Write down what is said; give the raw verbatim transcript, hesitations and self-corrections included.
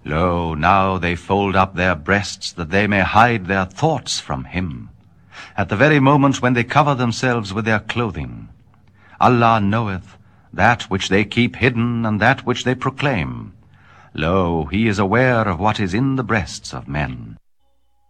Lo, now they fold up their breasts, that they may hide their thoughts from him. At the very moment when they cover themselves with their clothing, Allah knoweth that which they keep hidden and that which they proclaim. Lo, he is aware of what is in the breasts of men.